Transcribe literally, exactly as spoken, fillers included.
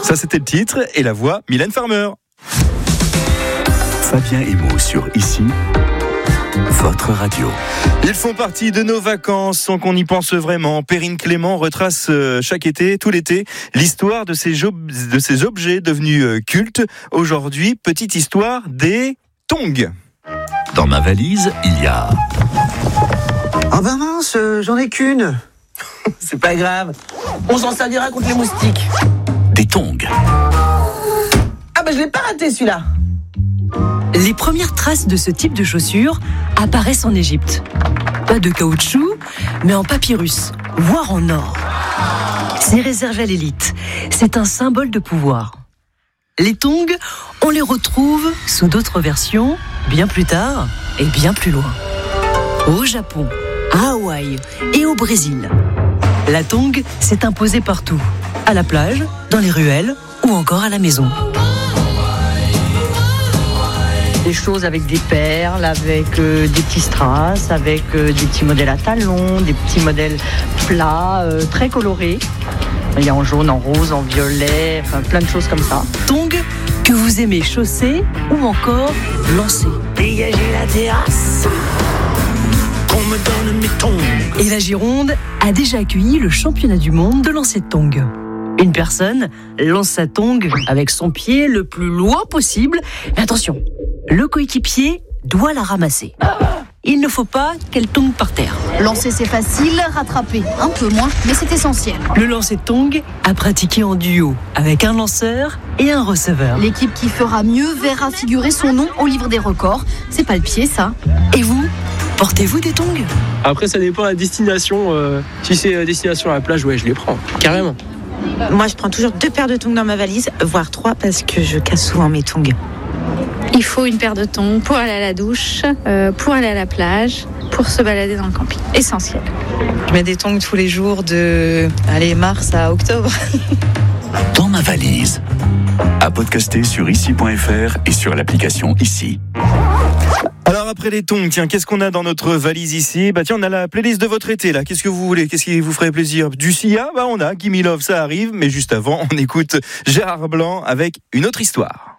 Ça, c'était le titre et la voix, Mylène Farmer. Fabien et Mo sur Ici, votre radio. Ils font partie de nos vacances sans qu'on y pense vraiment. Perrine Clément retrace chaque été, tout l'été, l'histoire de ces, jo- de ces objets devenus cultes. Aujourd'hui, petite histoire des tongs. Dans ma valise, il y a... Ah ben mince, euh, j'en ai qu'une. C'est pas grave, on s'en servira contre les moustiques. des tongs. Ah ben je l'ai pas raté celui-là. Les premières traces de ce type de chaussures apparaissent en Égypte. Pas de caoutchouc, mais en papyrus, voire en or. C'est réservé à l'élite. C'est un symbole de pouvoir. Les tongs, on les retrouve sous d'autres versions, bien plus tard et bien plus loin. Au Japon, à Hawaï et au Brésil. La tong s'est imposée partout. À la plage, dans les ruelles ou encore à la maison. Des choses avec des perles, avec euh, des petits strass, avec euh, des petits modèles à talons, des petits modèles plats, euh, très colorés. Il y a en jaune, en rose, en violet, enfin plein de choses comme ça. Tongs que vous aimez chausser ou encore lancer. Dégagez la terrasse, qu'on me donne mes tongs. Et la Gironde a déjà accueilli le championnat du monde de lancer de tongs. Une personne lance sa tong avec son pied le plus loin possible. Mais attention, le coéquipier doit la ramasser. Il ne faut pas qu'elle tombe par terre. Lancer c'est facile, rattraper un peu moins, mais c'est essentiel. Le lancer de tong à pratiquer en duo avec un lanceur et un receveur. L'équipe qui fera mieux verra figurer son nom au livre des records. C'est pas le pied ça. Et vous, portez-vous des tongs ? Après, ça dépend de la destination. Euh, si c'est euh, destination à la plage, ouais, je les prends, carrément. Moi, je prends toujours deux paires de tongs dans ma valise, voire trois, parce que je casse souvent mes tongs. Il faut une paire de tongs pour aller à la douche, euh, pour aller à la plage, pour se balader dans le camping. Essentiel. Je mets des tongs tous les jours de allez, mars à octobre. Dans ma valise. À podcaster sur ici point f r et sur l'application Ici. Alors après les tongs, tiens, qu'est-ce qu'on a dans notre valise ici ? Bah tiens, on a la playlist de votre été là. Qu'est-ce que vous voulez ? Qu'est-ce qui vous ferait plaisir ? Du Sia ? Bah on a Gimme Love, ça arrive. Mais juste avant, on écoute Gérard Blanc avec une autre histoire.